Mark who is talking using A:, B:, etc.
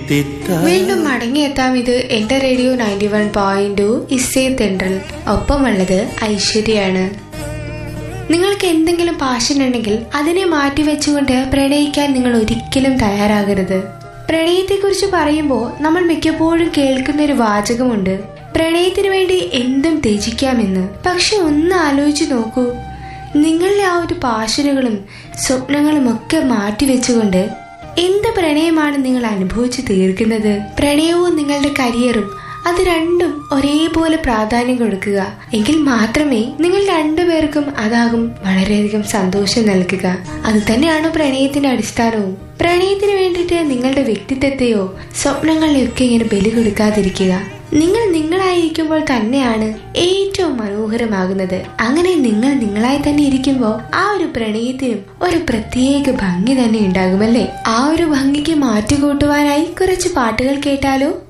A: വീണ്ടും മടങ്ങിയെത്താം. ഇത് എന്റെ റേഡിയോ 91.2 ഇസേ തെൻട്രൽ. ഒപ്പമുള്ളത് ഐശ്വര്യാണ്. നിങ്ങൾക്ക് എന്തെങ്കിലും പാഷൻ ഉണ്ടെങ്കിൽ അതിനെ മാറ്റിവെച്ചുകൊണ്ട് പ്രണയിക്കാൻ നിങ്ങൾ ഒരിക്കലും തയ്യാറാകരുത്. പ്രണയത്തെക്കുറിച്ച് പറയുമ്പോൾ നമ്മൾ മിക്കപ്പോഴും കേൾക്കുന്ന ഒരു വാചകമുണ്ട്, പ്രണയത്തിന് വേണ്ടി എന്തും ത്യജിക്കാമെന്ന്. പക്ഷെ ഒന്ന് ആലോചിച്ച് നോക്കൂ, നിങ്ങളുടെ ആ ഒരു പാഷനുകളും സ്വപ്നങ്ങളും ഒക്കെ മാറ്റിവെച്ചുകൊണ്ട് എന്ത് പ്രണയമാണ് നിങ്ങൾ അനുഭവിച്ചു തീർക്കുന്നത്? പ്രണയവും നിങ്ങളുടെ കരിയറും അത് രണ്ടും ഒരേപോലെ പ്രാധാന്യം കൊടുക്കുക. എങ്കിൽ മാത്രമേ നിങ്ങൾ രണ്ടുപേർക്കും അതാകും വളരെയധികം സന്തോഷം നൽകുക. അത് തന്നെയാണ് പ്രണയത്തിന്റെ അടിസ്ഥാനവും. പ്രണയത്തിന് വേണ്ടിയിട്ട് നിങ്ങളുടെ വ്യക്തിത്വത്തെയോ സ്വപ്നങ്ങളെയോ ഒക്കെ ഇങ്ങനെ ബലി കൊടുക്കാതിരിക്കുക. നിങ്ങൾ നിങ്ങളായിരിക്കുമ്പോൾ തന്നെയാണ് ഏറ്റവും മനോഹരമാകുന്നത്. അങ്ങനെ നിങ്ങൾ നിങ്ങളായി തന്നെ ഇരിക്കുമ്പോൾ ആ ഒരു പ്രണയത്തിനും ഒരു പ്രത്യേക ഭംഗി തന്നെ ഉണ്ടാകുമല്ലേ? ആ ഒരു ഭംഗിക്ക് മാറ്റുകൂട്ടുവാനായി കുറച്ച് പാട്ടുകൾ കേട്ടാലോ?